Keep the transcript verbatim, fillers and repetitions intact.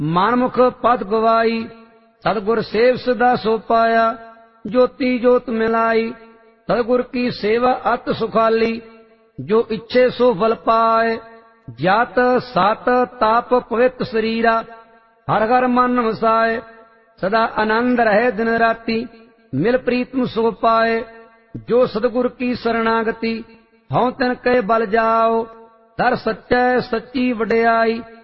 ਮਨਮੁਖ ਪਦ ਗਵਾਈ। ਸਤਿਗੁਰ ਸੇਵ ਸਦਾ ਸੋ ਪਾਇਆ, ਜੋਤੀ ਜੋਤ ਮਿਲਾਈ। ਸਤਿਗੁਰ ਕੀ ਸੇਵਾ ਅਤ ਸੁਖਾਲੀ, ਜੋ ਇੱਛੇ ਸੋ ਫਲ ਪਾਏ। ਜਤ ਸਤ ਤਪ ਪਵਿੱਤ ਸਰੀਰਾ, ਹਰ ਹਰ ਮਨ ਵਸਾਏ। ਸਦਾ ਆਨੰਦ ਰਹੇ ਦਿਨ ਰਾਤੀ, ਮਿਲ ਪ੍ਰੀਤਮ ਸੁਖ ਪਾਏ। ਜੋ ਸਤਿਗੁਰ ਕੀ ਸਰਣਾਗਤੀ, ਹਉ ਤਿਨ ਕੈ ਬਲ ਜਾਓ। ਦਰ ਸੱਚੈ ਸੱਚੀ ਵਡਿਆਈ,